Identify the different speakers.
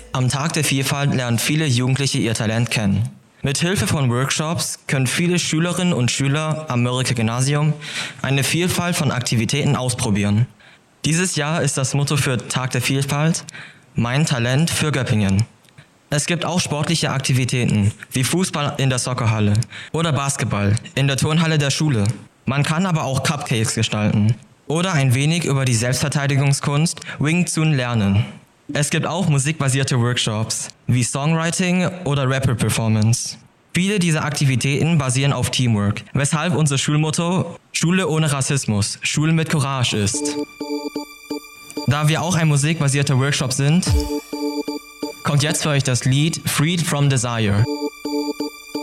Speaker 1: Am Tag der Vielfalt lernen viele Jugendliche ihr Talent kennen. Mit Hilfe von Workshops können viele Schülerinnen und Schüler am Mörike Gymnasium eine Vielfalt von Aktivitäten ausprobieren. Dieses Jahr ist das Motto für Tag der Vielfalt Mein Talent für Göppingen. Es gibt auch sportliche Aktivitäten wie Fußball in der Soccerhalle oder Basketball in der Turnhalle der Schule. Man kann aber auch Cupcakes gestalten oder ein wenig über die Selbstverteidigungskunst Wing Chun lernen. Es gibt auch musikbasierte Workshops wie Songwriting oder Rapper-Performance. Viele dieser Aktivitäten basieren auf Teamwork, weshalb unser Schulmotto Schule ohne Rassismus, Schule mit Courage ist. Da wir auch ein musikbasierter Workshop sind, kommt jetzt für euch das Lied Freed from Desire.